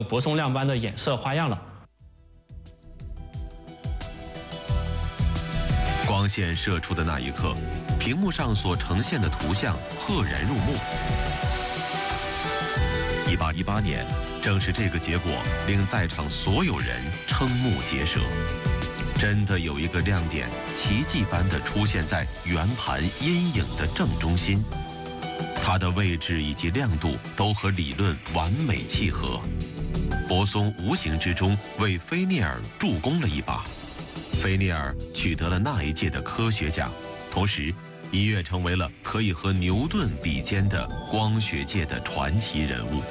泊松亮斑的衍射花样了。 光线射出的那一刻，屏幕上所呈现的图像赫然入目。1818年，正是这个结果令在场所有人瞠目结舌。真的有一个亮点，奇迹般地出现在圆盘阴影的正中心，它的位置以及亮度都和理论完美契合。泊松无形之中为菲涅尔助攻了一把。菲涅尔取得了那一届的科学奖，同时一跃成为了可以和牛顿比肩的光学界的传奇人物。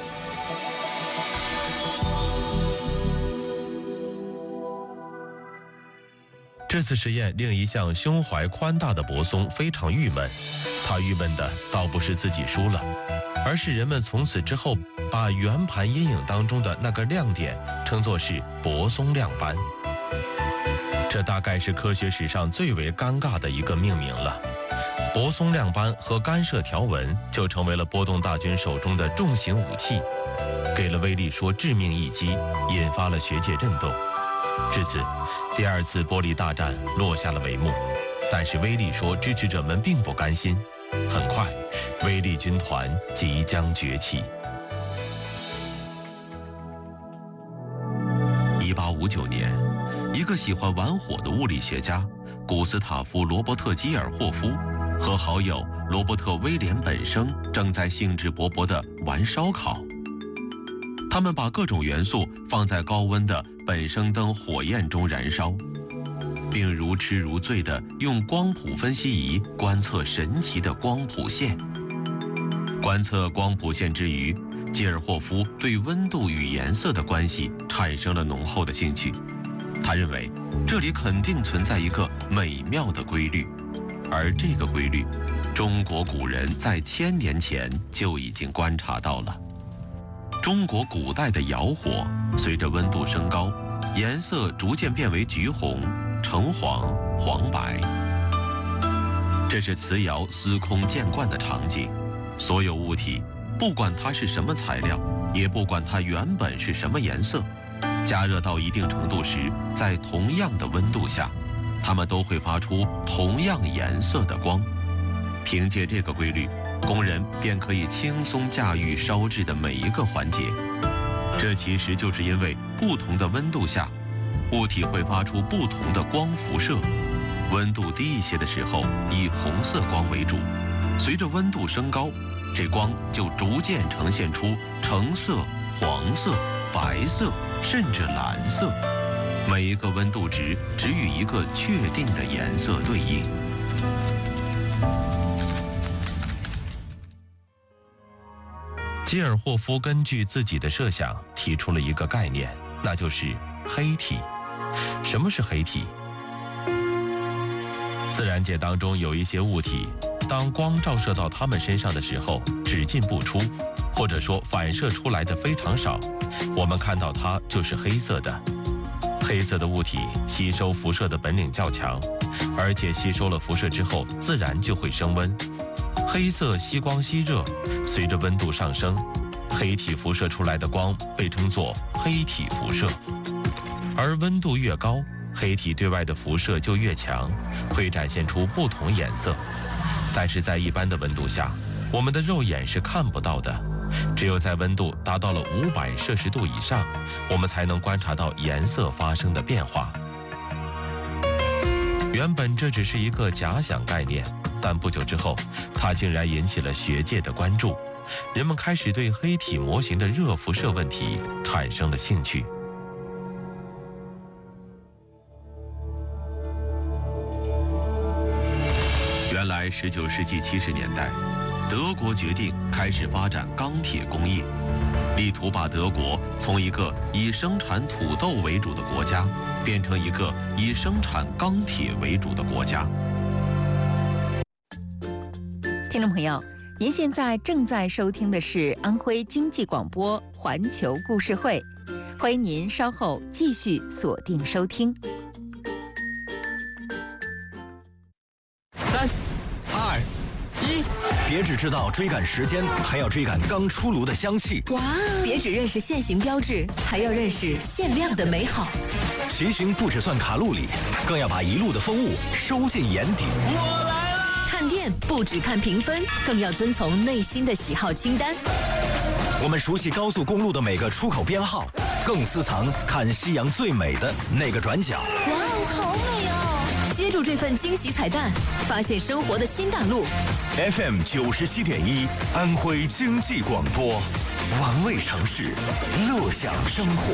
这次实验令一向胸怀宽大的泊松非常郁闷，他郁闷的倒不是自己输了，而是人们从此之后把圆盘阴影当中的那个亮点称作是泊松亮斑。这大概是科学史上最为尴尬的一个命名了。泊松亮斑和干涉条纹就成为了波动大军手中的重型武器，给了微粒说致命一击，引发了学界震动。至此，第二次玻璃大战落下了帷幕。但是微粒说支持者们并不甘心，很快，微粒军团即将崛起。1859年，一个喜欢玩火的物理学家古斯塔夫·罗伯特·基尔霍夫和好友罗伯特·威廉·本生正在兴致勃勃地玩烧烤。他们把各种元素放在高温的本生灯火焰中燃烧，并如痴如醉地用光谱分析仪观测神奇的光谱线。观测光谱线之余，基尔霍夫对温度与颜色的关系产生了浓厚的兴趣。他认为这里肯定存在一个美妙的规律，而这个规律，中国古人在1000年前就已经观察到了。中国古代的窑火随着温度升高，颜色逐渐变为橘红、橙黄、黄白。这是瓷窑司空见惯的场景，所有物体，不管它是什么材料，也不管它原本是什么颜色，加热到一定程度时，在同样的温度下，它们都会发出同样颜色的光。凭借这个规律，工人便可以轻松驾驭烧制的每一个环节。这其实就是因为不同的温度下，物体会发出不同的光辐射。温度低一些的时候，以红色光为主，随着温度升高，这光就逐渐呈现出橙色、黄色、白色，甚至蓝色。每一个温度值只与一个确定的颜色对应。基尔霍夫根据自己的设想提出了一个概念，那就是黑体。什么是黑体？自然界当中有一些物体，当光照射到它们身上的时候，只进不出，或者说反射出来的非常少，我们看到它就是黑色的。黑色的物体吸收辐射的本领较强，而且吸收了辐射之后，自然就会升温。黑色吸光吸热，随着温度上升，黑体辐射出来的光被称作黑体辐射。而温度越高，黑体对外的辐射就越强，会展现出不同颜色。但是在一般的温度下，我们的肉眼是看不到的，只有在温度达到了500摄氏度以上，我们才能观察到颜色发生的变化。原本这只是一个假想概念，但不久之后，它竟然引起了学界的关注，人们开始对黑体模型的热辐射问题产生了兴趣。原来19世纪70年代，德国决定开始发展钢铁工业，力图把德国从一个以生产土豆为主的国家，变成一个以生产钢铁为主的国家。 听众朋友，您现在正在收听的是安徽经济广播环球故事会，欢迎您稍后继续锁定收听。 3、2、1，别别只知道追赶时间，还要追赶刚出炉的香气。 哇！别只认识现行标志，还要认识限量的美好。 骑行不只算卡路里，更要把一路的风物收进眼底。 我来了！看店不只看评分，更要遵从内心的喜好清单。 我们熟悉高速公路的每个出口编号，更私藏看夕阳最美的那个转角。 哇哦，好美哦！接住这份惊喜彩蛋，发现生活的新大陆。 FM 97.1，安徽经济广播，玩味城市，乐享生活。